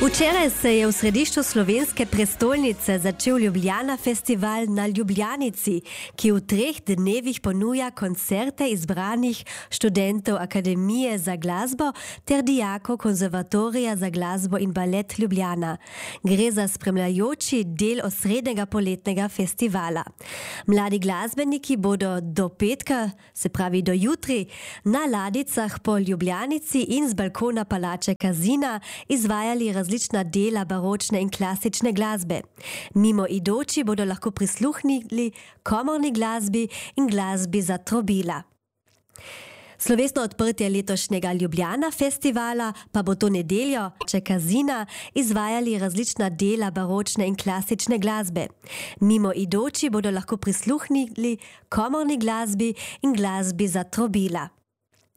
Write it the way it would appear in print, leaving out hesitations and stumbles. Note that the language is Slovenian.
Včeraj se je v središču slovenske prestolnice začel Ljubljana festival na Ljubljanici, ki v 3 dnevih ponuja koncerte izbranih študentov Akademije za glasbo ter dijakov Konservatorija za glasbo in balet Ljubljana. Gre za spremljajoči del osrednjega poletnega festivala. Mladi glasbeniki bodo do petka, se pravi do jutri, na ladicah po Ljubljanici in z balkona palače Kazina izvajali različna dela baročne in klasične glasbe. Mimo idoči bodo lahko prisluhnili komorni glasbi in glasbi za trobila. Slovesno odprtje letošnjega Ljubljana festivala pa bo to nedeljo, če Kazina, izvajali različna dela baročne in klasične glasbe. Mimo idoči bodo lahko prisluhnili komorni glasbi in glasbi za trobila.